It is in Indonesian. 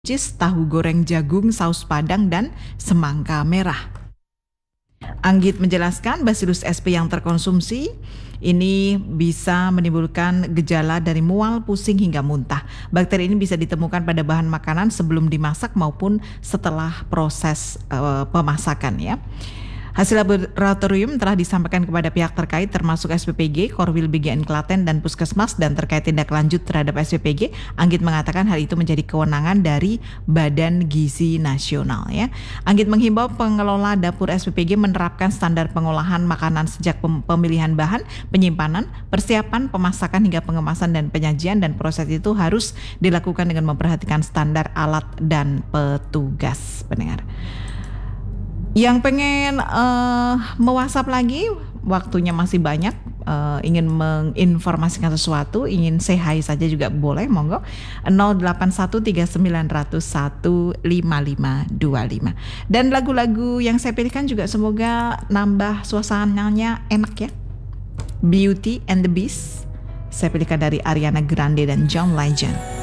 tahu goreng jagung, saus padang, dan semangka merah. Anggit menjelaskan Bacillus sp yang terkonsumsi ini bisa menimbulkan gejala dari mual, pusing hingga muntah. Bakteri ini bisa ditemukan pada bahan makanan sebelum dimasak maupun setelah proses pemasakan ya. Hasil laboratorium telah disampaikan kepada pihak terkait termasuk SPPG, Korwil BGN Klaten dan Puskesmas, dan terkait tindak lanjut terhadap SPPG, Anggit mengatakan hal itu menjadi kewenangan dari Badan Gizi Nasional ya. Anggit menghimbau pengelola dapur SPPG menerapkan standar pengolahan makanan sejak pemilihan bahan, penyimpanan, persiapan, pemasakan hingga pengemasan dan penyajian, dan proses itu harus dilakukan dengan memperhatikan standar alat dan petugas. Pendengar yang pengen me-WhatsApp lagi, waktunya masih banyak, ingin menginformasikan sesuatu, ingin say hi saja juga boleh, monggo 081391015525. Dan lagu-lagu yang saya pilihkan juga semoga nambah suasananya enak ya. Beauty and the Beast saya pilihkan dari Ariana Grande dan John Legend.